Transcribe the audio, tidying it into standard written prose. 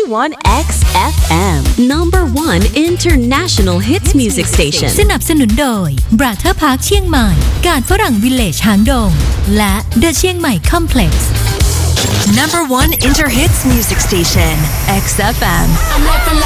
91 XFM Number 1 International Hits Music Station สนับสนุนโดย Brother Park เชียงใหม่การฝรั่งวิลเลจหางดงและ The เชียงใหม่ Complex Number 1 Inter Hits Music Station XFM